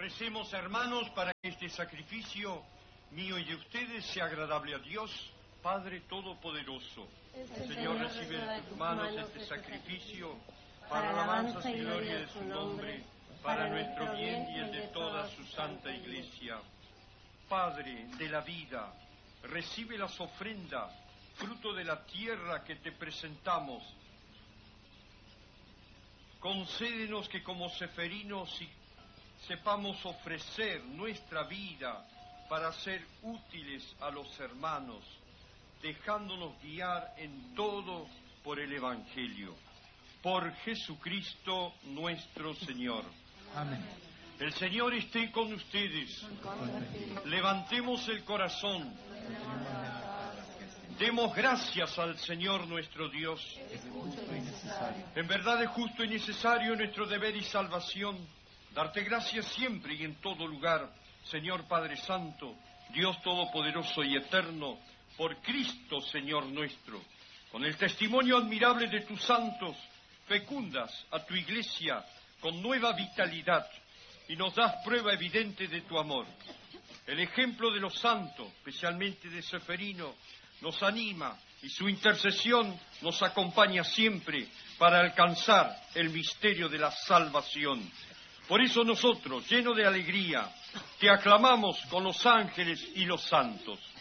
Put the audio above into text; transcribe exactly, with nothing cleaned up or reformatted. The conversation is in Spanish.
Recemos, hermanos, para que este sacrificio mío y de ustedes sea agradable a Dios, Padre Todopoderoso. El Señor recibe de tus manos este sacrificio para alabanza y gloria de su nombre, para nuestro bien y el de toda su santa Iglesia. Padre de la vida, recibe las ofrendas, fruto de la tierra que te presentamos. Concédenos que como seferinos y sepamos ofrecer nuestra vida para ser útiles a los hermanos, dejándonos guiar en todo por el Evangelio. Por Jesucristo nuestro Señor. Amén. El Señor esté con ustedes. Levantemos el corazón. Demos gracias al Señor nuestro Dios. En verdad es justo y necesario nuestro deber y salvación darte gracias siempre y en todo lugar, Señor Padre Santo, Dios Todopoderoso y Eterno, por Cristo, Señor nuestro. Con el testimonio admirable de tus santos, fecundas a tu Iglesia con nueva vitalidad y nos das prueba evidente de tu amor. El ejemplo de los santos, especialmente de Seferino, nos anima y su intercesión nos acompaña siempre para alcanzar el misterio de la salvación. Por eso nosotros, llenos de alegría, te aclamamos con los ángeles y los santos.